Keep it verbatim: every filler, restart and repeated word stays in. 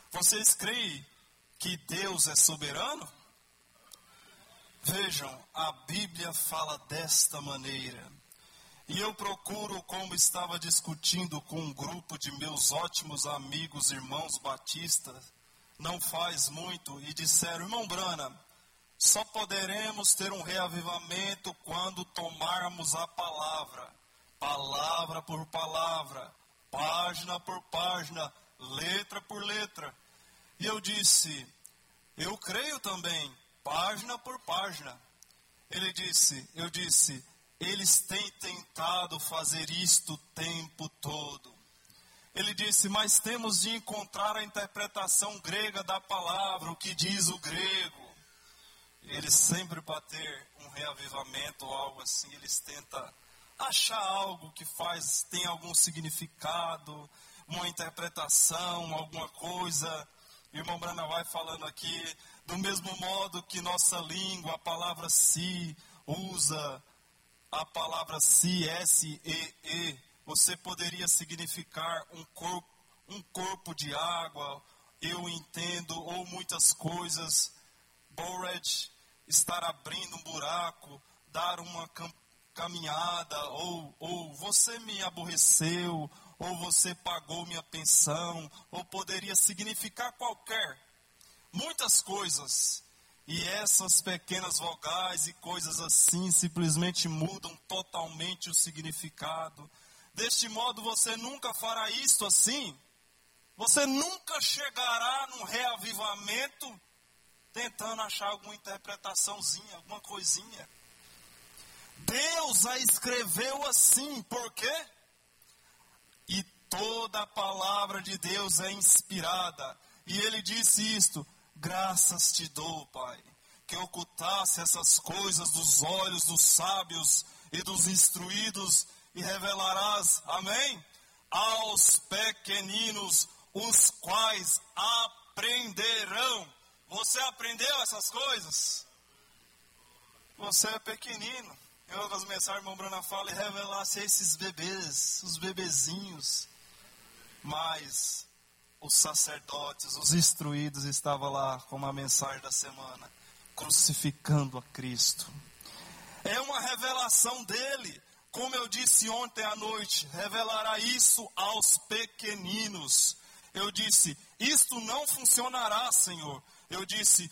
Vocês creem que Deus é soberano? Vejam, a Bíblia fala desta maneira. E eu procuro, como estava discutindo com um grupo de meus ótimos amigos, irmãos batistas, não faz muito, e disseram: irmão Branham, só poderemos ter um reavivamento quando tomarmos a palavra, palavra por palavra, página por página, letra por letra. E eu disse: eu creio também, página por página. Ele disse, eu disse, eles têm tentado fazer isto o tempo todo. Ele disse, mas temos de encontrar a interpretação grega da palavra, o que diz o grego. Eles sempre, para ter um reavivamento ou algo assim, eles tentam achar algo que faz, tem algum significado, uma interpretação, alguma coisa. O irmão Branham vai falando aqui, do mesmo modo que nossa língua, a palavra si, usa a palavra si, S E E, você poderia significar um corpo, um corpo de água, eu entendo, ou muitas coisas. Bored, estar abrindo um buraco, dar uma cam- caminhada, ou, ou você me aborreceu, ou você pagou minha pensão, ou poderia significar qualquer, muitas coisas. E essas pequenas vogais e coisas assim simplesmente mudam totalmente o significado. Deste modo você nunca fará isto assim. Você nunca chegará num reavivamento tentando achar alguma interpretaçãozinha, alguma coisinha. Deus a escreveu assim, por quê? E toda a palavra de Deus é inspirada. E ele disse isto: graças te dou, Pai, que ocultasse essas coisas dos olhos dos sábios e dos instruídos e revelarás, amém? Aos pequeninos, os quais aprenderão. Você aprendeu essas coisas? Você é pequenino. Em outras mensagens, o irmão Branham fala, e revelasse a esses bebês, os bebezinhos. Mas os sacerdotes, os instruídos estavam lá com uma mensagem da semana, crucificando a Cristo. É uma revelação dele. Como eu disse ontem à noite, revelará isso aos pequeninos. Eu disse, isto não funcionará, Senhor. Eu disse,